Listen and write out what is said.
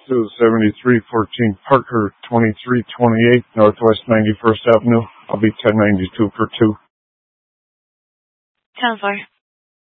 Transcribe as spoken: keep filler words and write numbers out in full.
to seventy-three fourteen Parker, twenty-three twenty-eight Northwest ninety-first Avenue. I'll be ten ninety-two for two. ten four.